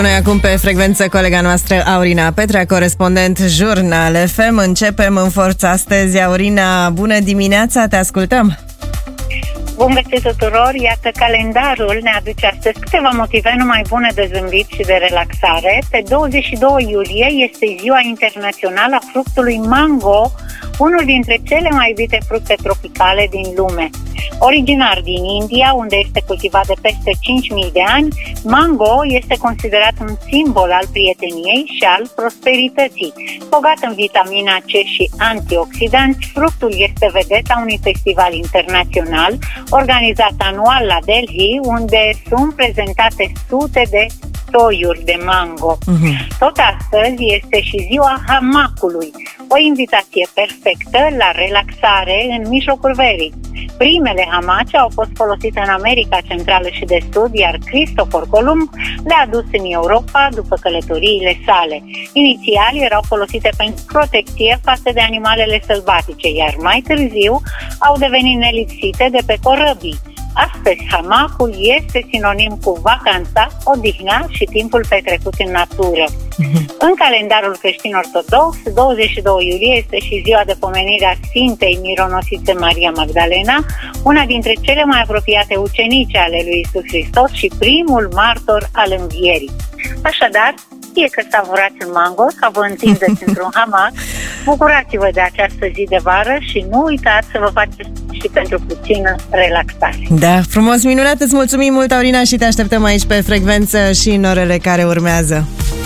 Noi acum pe frecvență colega noastră Aurina Petrea, corespondent Jurnal FM. Începem în forță astăzi. Aurina, bună dimineața, te ascultăm! Bun găsit tuturor! Iată, calendarul ne aduce astăzi câteva motive numai bune de zâmbit și de relaxare. Pe 22 iulie este Ziua Internațională a fructului mango, unul dintre cele mai iubite fructe tropicale din lume. Originar din India, unde este cultivat de peste 5.000 de ani, mango este considerat un simbol al prieteniei și al prosperității. Bogat în vitamina C și antioxidanți, fructul este vedeta unui festival internațional organizat anual la Delhi, unde sunt prezentate sute de toiuri de mango. Tot astăzi este și ziua hamacului, o invitație perfectă la relaxare în mijlocul verii. Primele hamace au fost folosite în America Centrală și de Sud, iar Cristofor Columb le-a adus în Europa după călătoriile sale. Inițial erau folosite pentru protecție față de animalele sălbatice, iar mai târziu au devenit nelipsite de pe corăbii. Astăzi, hamacul este sinonim cu vacanța, odihna și timpul petrecut în natură. În calendarul creștin-ortodox, 22 iulie este și ziua de pomenire a Sfintei Mironosițe Maria Magdalena, una dintre cele mai apropiate ucenice ale lui Iisus Hristos și primul martor al învierii. Așadar, fie că savurați un mango sau vă întindeți într-un hamac, bucurați-vă de această zi de vară și nu uitați să vă faceți și pentru puțină relaxare. Da, frumos, minunat, îți mulțumim mult, Aurina, și te așteptăm aici pe frecvență și în orele care urmează.